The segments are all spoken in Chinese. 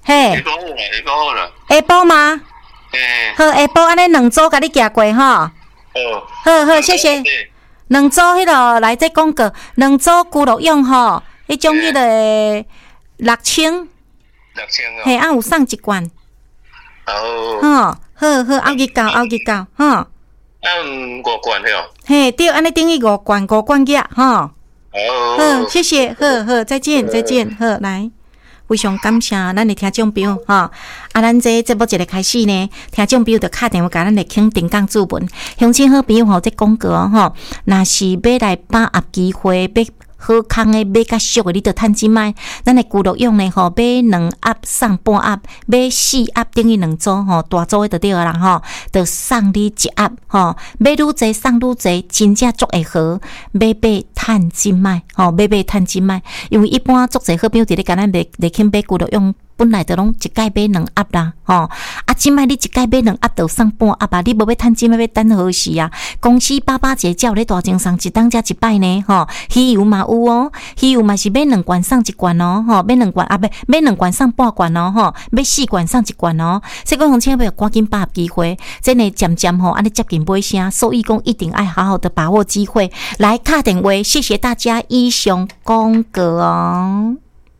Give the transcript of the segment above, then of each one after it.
嘿， 下晡好啦。 下晡吗？ 嘿， 好，下晡安尼2组甲你寄过吼。好，谢谢。2组迄落来这广告，2组俱乐用吼，迄种迄个6000，嘿，啊有送一罐。好，好，后日到，吼。 5罐嘿哦。 嘿，对，安尼等于5罐价，吼。好，谢谢，好，再见，好，来。非常感谢咱的听众朋友吼，咱这节目一个开始呢，听众朋友就打电话甲咱的肯定讲注文，乡亲好朋友吼，这广告吼，若是要来把握机会，要好康的买较俗的，你着趁钱买。咱的俱乐用呢吼，买2盒送半盒，买4盒等于2组吼，大组的就对啦吼，着送你1盒吼，买愈济送愈济，真正足会好。买趁钱买吼，买趁钱买，因为一般足济好朋友伫咧甲咱来去买俱乐用。本来就拢一盖买2盒啦，吼！即摆你一盖买2盒，就送半盒啊！你无要趁钱，要等何时啊？公司8节才有咧大精送一当才一摆呢，吼！鱼油嘛有哦，鱼油嘛是买2罐送1罐哦，吼！买2罐啊，买2罐送半罐哦，吼！买4罐送1罐哦。所以讲，乡亲要赶紧把握机会，真诶渐吼，安尼接近尾声，所以讲一定爱好好的把握机会来打电话。谢谢大家，以上广告哦。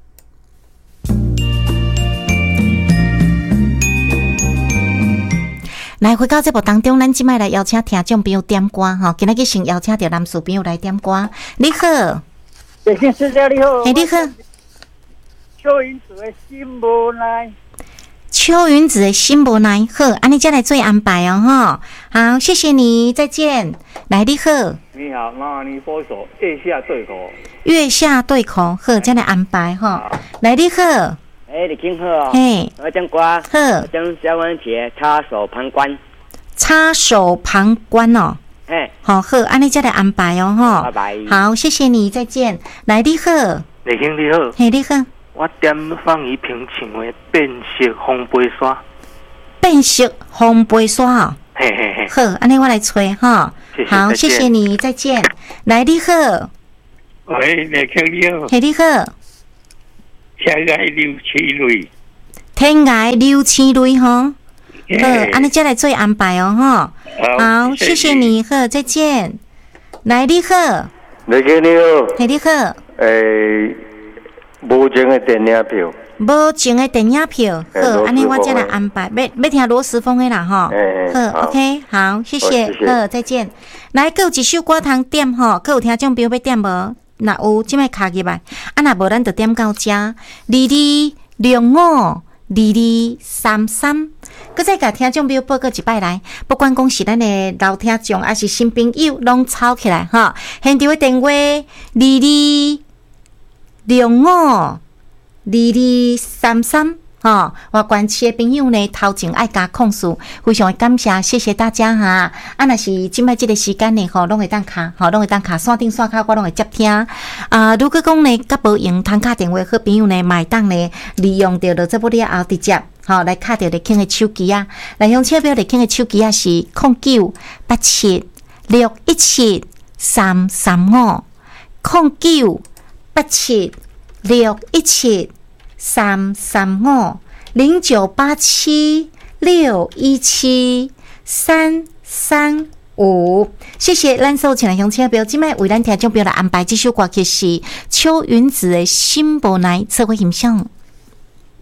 来回到节目当中，咱即摆来邀请听众朋友点歌吼，今仔日先邀请到男士朋友来点歌。你好， 先生你好， 你好。 邱云子的心无奈， 邱云子的心无奈，好，安尼才来做安排哦，吼。好，谢谢你，再见。来，你好， 你好，麻烦你播一首《月下对口》。 月下对口，好，才来安排吼。来，你好。 你听好哦。 嘿， 我讲歌， 好， 讲萧文杰插手旁观。 插手旁观哦。 嘿， 好，安尼才来安排哦，吼。 拜拜。 好，谢谢你，再见。来，你好， 李兄你好， 嘿，你好。 我点放一瓶唱的变色红杯刷。 变色红杯刷哦。 嘿嘿嘿。 好，安尼我来吹哈。好，谢谢你，再见。来，你好。 喂，李兄你好。 嘿，你好。 天涯流千泪， 天涯流千泪吼。好，安尼再来做安排哦，吼。好，谢谢你，好，再见。来，你好。 李兄你好。 嘿，你好。 无情的电影票。 无情的电影票，好，安尼我再来安排。要听罗时丰的啦，吼。好 ，OK， 好，谢谢，好，再见。来，还有一首歌通点吼，还有听众朋友要点无？若有，即摆卡入来，若无咱就点到遮。22652233，搁再甲听众朋友报告一摆来，不管讲是咱的老听众，还是新朋友，拢抄起来哈。现场的电话22652233。吼，外关市的朋友呢，头前爱加控诉，非常的感谢，谢谢大家哈。若是即摆即个时间呢，吼，拢会当卡，吼，拢会当卡线顶线卡，我拢会接听。如果讲呢，甲无用通卡电话，好朋友呢，买当呢，利用着这部了后直接，吼，来卡着立庆的手机啊，来用车标立庆的手机啊是0987670335，0987670335。谢谢咱所有请来乡亲朋友，今摆为咱听众朋友来安排这首歌曲是邱云子的《心无奈》，测回欣赏。